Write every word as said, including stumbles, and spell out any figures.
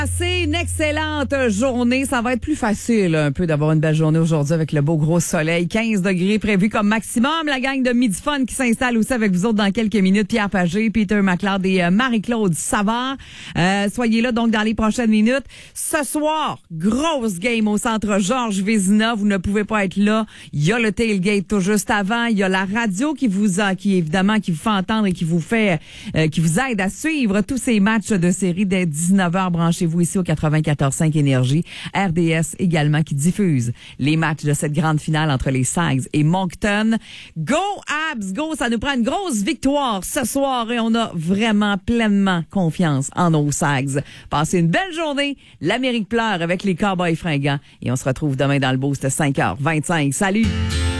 C'est une excellente journée. Ça va être plus facile un peu d'avoir une belle journée aujourd'hui avec le beau gros soleil. quinze degrés prévus comme maximum. La gang de Midi Fun qui s'installe aussi avec vous autres dans quelques minutes. Pierre Pagé, Peter McLeod et euh, Marie-Claude Savard. Euh, soyez là donc dans les prochaines minutes. Ce soir, grosse game au centre Georges Vézina. Vous ne pouvez pas être là. Il y a le tailgate tout juste avant. Il y a la radio qui vous a, qui évidemment qui vous fait entendre et qui vous fait, euh, qui vous aide à suivre tous ces matchs de série dès dix-neuf heures. Branchez-vous ici au quatre-vingt-quatorze cinq Énergie. R D S également qui diffuse les matchs de cette grande finale entre les Sags et Moncton. Go Habs, go! Ça nous prend une grosse victoire ce soir et on a vraiment pleinement confiance en nos Sags. Passez une belle journée. L'Amérique pleure avec les Cowboys fringants et on se retrouve demain dans le boost cinq heures vingt-cinq. Salut!